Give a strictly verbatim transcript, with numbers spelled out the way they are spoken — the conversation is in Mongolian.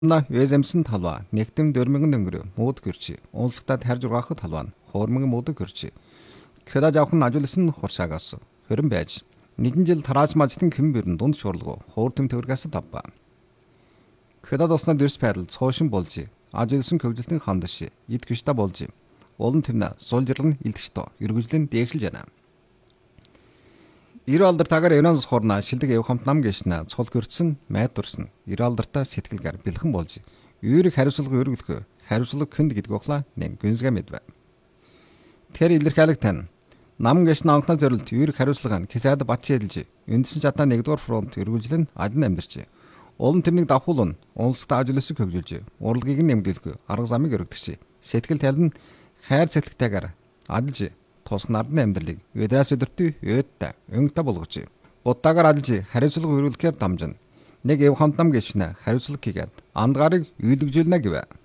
На Вэзэмсэн талва нэгдэм дөрмигэн өнгөрөө мууд гэрчи. Унсгтад харж ургаах талваа хоормон мууд гэрчи. Кёда жавхан ажуулсан хуршаагаас хөрөн байж. Нэгэн жил тарааж мажтын хэн бэрэн дунд шуурлага хоор тэм төгргээс тавба. Кёда досноо дэрс пайрал цоошин болж ажуулсан хөвжөлтийн хандаш ид гүшта болж. Олон тэмнэ суулжирлан илтгэжтөө эргүжлэн дээгшилж яана. Ир алдар тагаар Евнаас хорна шилдэг явхамт нам гэшнэ цол гөрцөн майд дурсан. Ир алдартаа сэтгэлгэр бэлхэн болж. Юурыг хариуцлага өргөлхөө. Хариуцлага хүнд гэдэг ухлаа нэг гүнзгэ мэдвэ. Тэр илэрхийлэг тань. Нам гэшнэ анхны төрөлд юурыг хариуцлага нь кисад батч хэлж. Үндсэн чатаа нэгдүгээр фронт эргүүлжлэн адин амьдарч. Олон тэрнийг давхуулна. Улстай ажлыг хөгжүүлж. Урлагийг нэмгэлгүй. Арга замыг өргөдөж. Сэтгэл талын хайр цэцлэгтэйгээр адилж тус нарны амьдралыг ведраас өдөртөө өдтэй өнгөтэй болгож. Будаагаар алж хариуцлага өргөлөхээр дамжина. Нэг эв хонтном гэшнэ хариуцлага хийгээд андгарыг үйлгжүүлнэ гэвэ.